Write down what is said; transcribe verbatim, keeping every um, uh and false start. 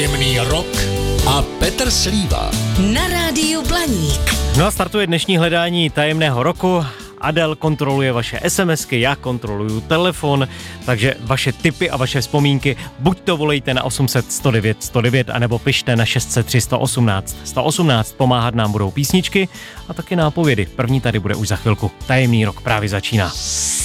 Jemný rok a Petr Slíva. Na rádiu Blaník. No a startuje dnešní hledání tajemného roku. Adel kontroluje vaše SMSky, já kontroluju telefon, takže vaše tipy a vaše vzpomínky buď to volejte na osm set sto devět sto devět, anebo pište na šest set tři sto osmnáct sto osmnáct. Pomáhat nám budou písničky a taky nápovědy. První tady bude už za chvilku. Tajemný rok právě začíná.